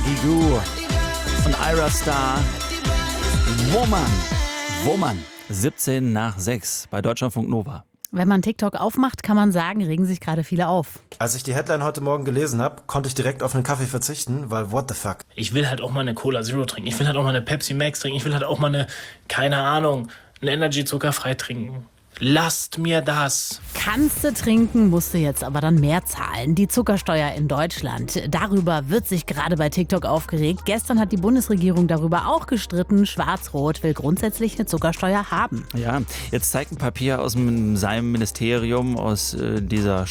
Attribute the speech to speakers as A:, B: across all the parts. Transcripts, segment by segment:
A: Guigou und Ira Star. Woman. 17 nach 6 bei Deutschlandfunk Nova.
B: Wenn man TikTok aufmacht, kann man sagen, regen sich gerade viele auf.
C: Als ich die Headline heute Morgen gelesen habe, konnte ich direkt auf einen Kaffee verzichten, weil what the fuck.
D: Ich will halt auch mal eine Cola Zero trinken. Ich will halt auch mal eine Pepsi Max trinken. Ich will halt auch mal einen Energy zuckerfrei trinken. Lasst mir das.
B: Kannst du trinken, musst du jetzt aber dann mehr zahlen. Die Zuckersteuer in Deutschland. Darüber wird sich gerade bei TikTok aufgeregt. Gestern hat die Bundesregierung darüber auch gestritten. Schwarz-Rot will grundsätzlich eine Zuckersteuer haben.
A: Ja, jetzt zeigt ein Papier aus seinem Ministerium, aus dieser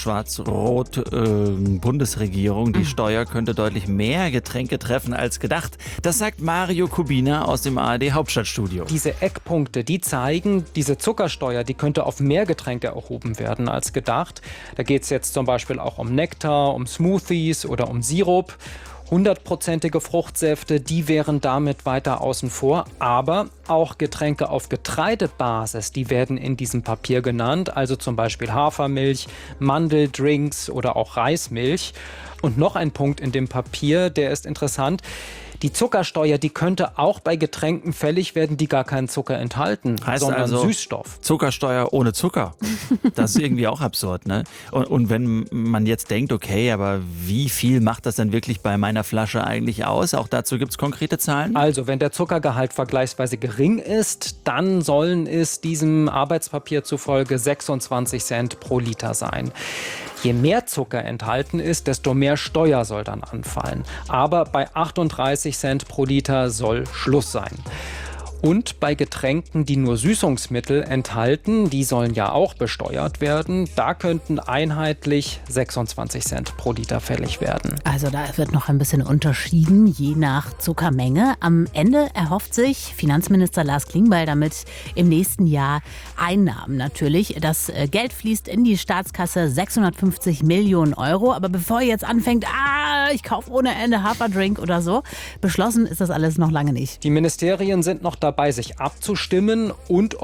A: Schwarz-Rot-Bundesregierung, die Steuer könnte deutlich mehr Getränke treffen als gedacht. Das sagt Mario Kubina aus dem ARD-Hauptstadtstudio.
E: Diese Eckpunkte, die zeigen, diese Zuckersteuer, die könnte auf mehr Getränke erhoben werden als gedacht. Da geht es jetzt zum Beispiel auch um Nektar, um Smoothies oder um Sirup. 100%ige Fruchtsäfte, die wären damit weiter außen vor. Aber auch Getränke auf Getreidebasis, die werden in diesem Papier genannt. Also zum Beispiel Hafermilch, Mandeldrinks oder auch Reismilch. Und noch ein Punkt in dem Papier, der ist interessant. Die Zuckersteuer, die könnte auch bei Getränken fällig werden, die gar keinen Zucker enthalten, sondern
A: also
E: Süßstoff.
A: Zuckersteuer ohne Zucker. Das ist irgendwie auch absurd, ne? Und wenn man jetzt denkt, okay, aber wie viel macht das denn wirklich bei meiner Flasche eigentlich aus? Auch dazu gibt es konkrete Zahlen?
E: Also, wenn der Zuckergehalt vergleichsweise gering ist, dann sollen es diesem Arbeitspapier zufolge 26 Cent pro Liter sein. Je mehr Zucker enthalten ist, desto mehr Steuer soll dann anfallen. Aber bei 38 Cent pro Liter soll Schluss sein. Und bei Getränken, die nur Süßungsmittel enthalten, die sollen ja auch besteuert werden, da könnten einheitlich 26 Cent pro Liter fällig werden.
B: Also da wird noch ein bisschen unterschieden, je nach Zuckermenge. Am Ende erhofft sich Finanzminister Lars Klingbeil damit im nächsten Jahr Einnahmen natürlich. Das Geld fließt in die Staatskasse, 650 Millionen Euro. Aber bevor ihr jetzt anfängt, ich kaufe ohne Ende Haferdrink oder so, beschlossen ist das alles noch lange nicht.
E: Die Ministerien sind noch dabei, sich abzustimmen und